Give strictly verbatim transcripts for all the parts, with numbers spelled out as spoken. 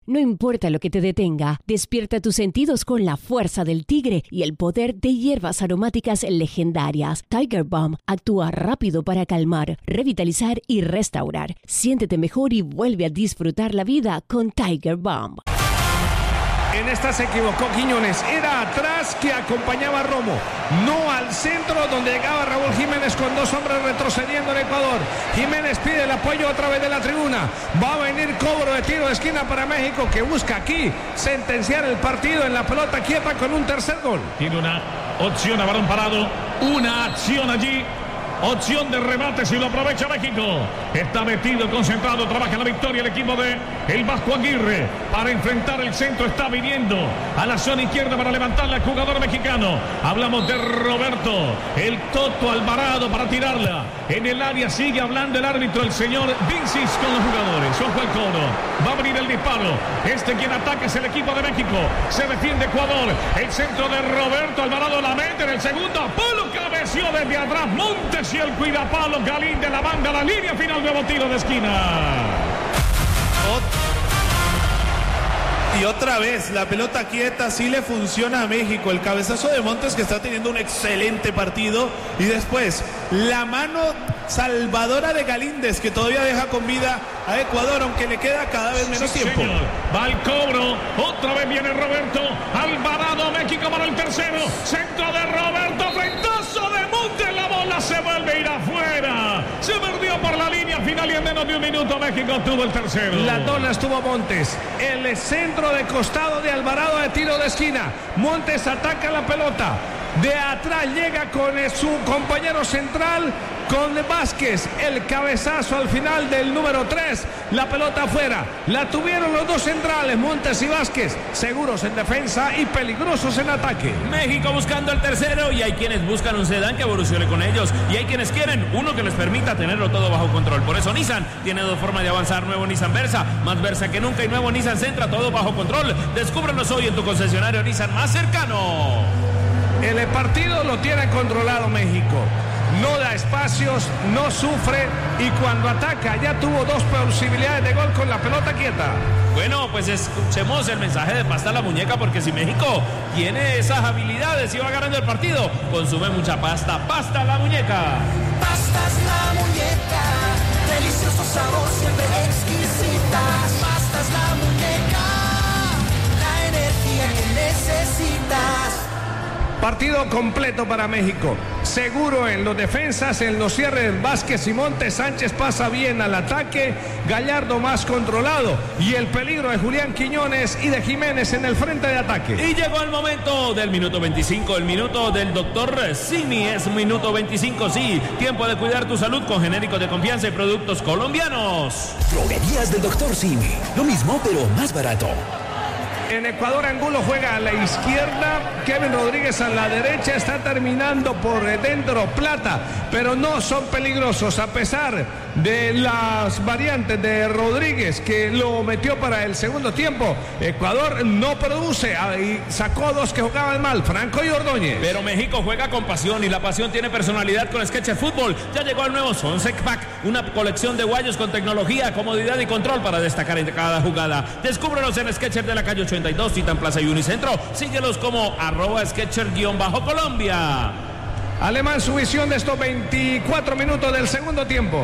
No importa lo que te detenga, despierta tus sentidos con la fuerza del tigre y el poder de hierbas aromáticas legendarias. Tiger Balm actúa rápido para calmar, revitalizar y restaurar. Siéntete mejor y vuelve a disfrutar la vida con Tiger Balm. En esta se equivocó Quiñones, era atrás que acompañaba a Romo, no al centro donde llegaba Raúl Jiménez con dos hombres retrocediendo en Ecuador. Jiménez pide el apoyo a través de la tribuna, va a venir cobro de tiro de esquina para México, que busca aquí sentenciar el partido en la pelota quieta con un tercer gol. Tiene una opción a balón parado, una acción allí. Opción de remate si lo aprovecha México. Está metido, concentrado, trabaja en la victoria el equipo de el Vasco Aguirre. Para enfrentar el centro está viniendo a la zona izquierda para levantarla el jugador mexicano. Hablamos de Roberto, el Toto Alvarado para tirarla. En el área sigue hablando el árbitro, el señor Vincis con los jugadores. Ojo al coro. Va a abrir el disparo. Este quien ataca es el equipo de México. Se defiende Ecuador. El centro de Roberto Alvarado la mete en el segundo. Polo cabeció desde atrás. Montes y el cuidapalo Galín de la banda, la línea final, nuevo tiro de esquina. Y otra vez, la pelota quieta sí le funciona a México. El cabezazo de Montes, que está teniendo un excelente partido. Y después, la mano salvadora de Galíndez, que todavía deja con vida a Ecuador, aunque le queda cada vez menos sí, tiempo. Señor. Va al cobro. Otra vez viene Roberto Alvarado. México para el tercero. Centro de Roberto. Frentazo de Montes. La bola se vuelve a ir afuera. Se perdió por la línea final y en menos de un minuto México tuvo el tercero. La dona estuvo Montes. El centro de costado de Alvarado de tiro de esquina. Montes ataca la pelota. De atrás llega con su compañero central, con Vázquez, el cabezazo al final del número tres, la pelota afuera, la tuvieron los dos centrales, Montes y Vázquez, seguros en defensa y peligrosos en ataque. México buscando el tercero y hay quienes buscan un sedán que evolucione con ellos y hay quienes quieren uno que les permita tenerlo todo bajo control. Por eso Nissan tiene dos formas de avanzar, nuevo Nissan Versa, más Versa que nunca y nuevo Nissan Sentra, todo bajo control. Descúbrenos hoy en tu concesionario Nissan más cercano. El partido lo tiene controlado México. No da espacios, no sufre y cuando ataca ya tuvo dos posibilidades de gol con la pelota quieta. Bueno, pues escuchemos el mensaje de Pasta la Muñeca, porque si México tiene esas habilidades y va ganando el partido, consume mucha pasta. Pasta la Muñeca. Pastas la Muñeca, delicioso sabor, siempre exquisitas. Pastas la Muñeca, la energía que necesitas. Partido completo para México. Seguro en los defensas, en los cierres Vázquez y Montes. Sánchez pasa bien al ataque. Gallardo más controlado. Y el peligro de Julián Quiñones y de Jiménez en el frente de ataque. Y llegó el momento del minuto veinticinco, el minuto del doctor Simi. Es minuto veinticinco, sí. Tiempo de cuidar tu salud con genéricos de confianza y productos colombianos. Droguerías del doctor Simi. Lo mismo, pero más barato. En Ecuador, Angulo juega a la izquierda, Kevin Rodríguez a la derecha, está terminando por dentro Plata, pero no son peligrosos a pesar de las variantes de Rodríguez que lo metió para el segundo tiempo. Ecuador no produce y sacó dos que jugaban mal, Franco y Ordóñez. Pero México juega con pasión y la pasión tiene personalidad con Sketcher Fútbol. Ya llegó el nuevo Sonsec Pack, una colección de guayos con tecnología, comodidad y control para destacar en cada jugada. Descúbrelos en Sketcher de la calle ochenta y dos, Titan Plaza y Unicentro. Síguelos como arroba Sketcher-Colombia. Alemán, su visión de estos veinticuatro minutos del segundo tiempo.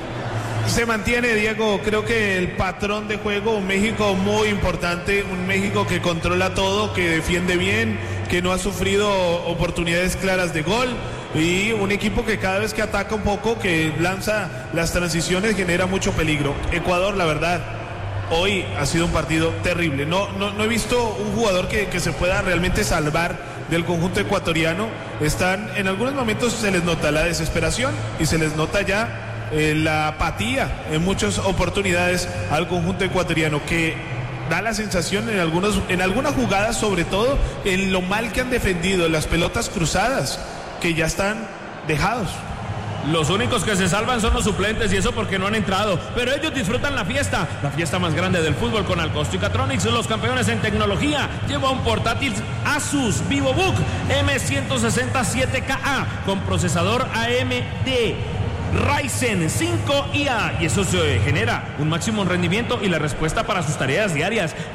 Se mantiene, Diego, creo que el patrón de juego, un México muy importante, un México que controla todo, que defiende bien, que no ha sufrido oportunidades claras de gol y un equipo que cada vez que ataca un poco, que lanza las transiciones, genera mucho peligro. Ecuador, la verdad, hoy ha sido un partido terrible. No, no, no he visto un jugador que, que se pueda realmente salvar del conjunto ecuatoriano. Están, en algunos momentos se les nota la desesperación y se les nota ya Eh, la apatía en muchas oportunidades al conjunto ecuatoriano, que da la sensación en algunos, en algunas jugadas, sobre todo en lo mal que han defendido las pelotas cruzadas, que ya están dejados. Los únicos que se salvan son los suplentes y eso porque no han entrado, pero ellos disfrutan la fiesta, la fiesta más grande del fútbol con Alcosto-Catronics, los campeones en tecnología. Lleva un portátil Asus VivoBook eme ciento sesenta siete K A con procesador A M D Ryzen cinco I A y eso se genera un máximo rendimiento y la respuesta para sus tareas diarias.